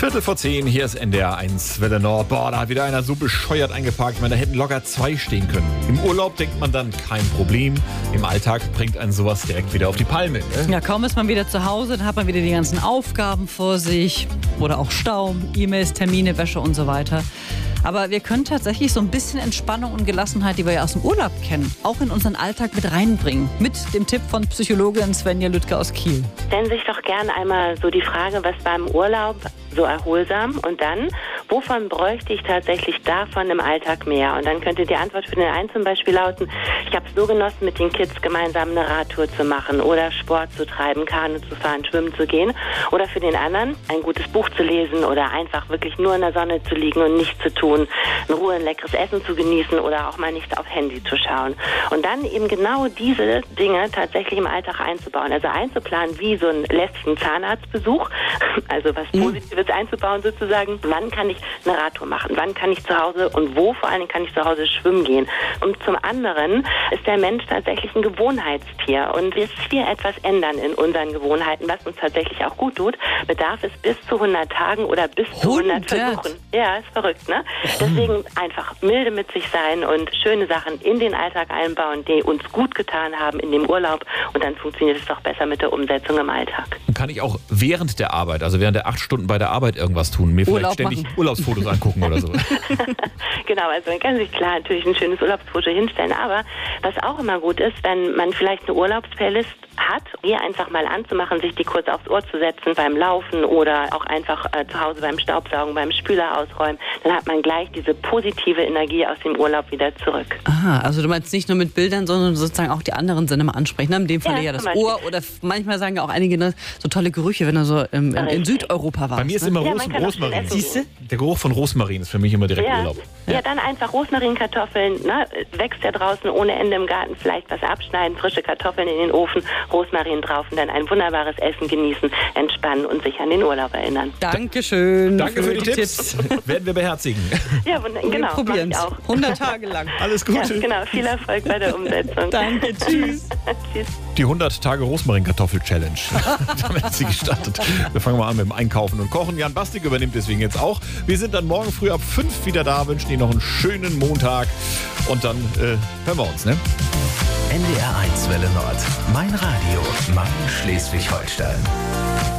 10:15, hier ist NDR 1 Welle Nord. Boah, da hat wieder einer so bescheuert eingeparkt. Ich meine, da hätten locker 2 stehen können. Im Urlaub denkt man dann, kein Problem. Im Alltag bringt einen sowas direkt wieder auf die Palme. Ne? Ja, kaum ist man wieder zu Hause, dann hat man wieder die ganzen Aufgaben vor sich. Oder auch Stau, E-Mails, Termine, Wäsche und so weiter. Aber wir können tatsächlich so ein bisschen Entspannung und Gelassenheit, die wir ja aus dem Urlaub kennen, auch in unseren Alltag mit reinbringen. Mit dem Tipp von Psychologin Svenja Lüttke aus Kiel. Stellen Sie sich doch gern einmal so die Frage, was war im Urlaub so erholsam und dann, wovon bräuchte ich tatsächlich davon im Alltag mehr? Und dann könnte die Antwort für den einen zum Beispiel lauten, ich habe es so genossen, mit den Kids gemeinsam eine Radtour zu machen oder Sport zu treiben, Kanu zu fahren, schwimmen zu gehen. Oder für den anderen, ein gutes Buch zu lesen oder einfach wirklich nur in der Sonne zu liegen und nichts zu tun, in Ruhe ein leckeres Essen zu genießen oder auch mal nicht aufs Handy zu schauen. Und dann eben genau diese Dinge tatsächlich im Alltag einzubauen. Also einzuplanen wie so einen lästigen Zahnarztbesuch, also was Positives einzubauen sozusagen. Wann kann ich eine Radtour machen? Wann kann ich zu Hause und wo vor allen Dingen kann ich zu Hause schwimmen gehen? Und zum anderen ist der Mensch tatsächlich ein Gewohnheitstier. Und bis wir etwas ändern in unseren Gewohnheiten, was uns tatsächlich auch gut tut, bedarf es bis zu 100 Tagen oder bis zu 100 Versuchen. Ja, ist verrückt, ne? Deswegen einfach milde mit sich sein und schöne Sachen in den Alltag einbauen, die uns gut getan haben in dem Urlaub. Und dann funktioniert es doch besser mit der Umsetzung im Alltag. Und kann ich auch während der Arbeit, also während der 8 Stunden bei der Arbeit irgendwas tun? Mir vielleicht ständig Urlaubsfotos angucken oder so? Genau, also man kann sich klar natürlich ein schönes Urlaubsfoto hinstellen, aber was auch immer gut ist, wenn man vielleicht eine Urlaubsplaylist hat, die einfach mal anzumachen, sich die kurz aufs Ohr zu setzen beim Laufen oder auch einfach zu Hause beim Staubsaugen, beim Spüler ausräumen, dann hat man gleich diese positive Energie aus dem Urlaub wieder zurück. Aha, also du meinst nicht nur mit Bildern, sondern sozusagen auch die anderen Sinne mal ansprechen. In dem Fall ja das Ohr oder manchmal sagen ja auch einige so tolle Gerüche, wenn er so in Südeuropa war. Bei mir ist immer Rosmarin. Siehst du? Der Geruch von Rosmarin ist für mich immer direkt Urlaub. Ja, dann einfach Rosmarinkartoffeln, ne? Wächst ja draußen ohne Ende im Garten, vielleicht was abschneiden, frische Kartoffeln in den Ofen, Rosmarin drauf und dann ein wunderbares Essen genießen, entspannen und sich an den Urlaub erinnern. Dankeschön. Danke für die Tipps. Werden wir beherzigen. Ja, genau. Probieren es. 100 Tage lang. Alles Gute. Ja, genau. Viel Erfolg bei der Umsetzung. Danke. Tschüss. Tschüss. Die 100 Tage Rosmarin-Kartoffel-Challenge. Damit hat sie gestartet. Wir fangen mal an mit dem Einkaufen und Kochen. Jan Bastik übernimmt deswegen jetzt auch. Wir sind dann morgen früh ab 5 wieder da, wünschen Ihnen noch einen schönen Montag und dann hören wir uns, ne? NDR 1 Welle Nord. Mein Radio. Mein Schleswig-Holstein.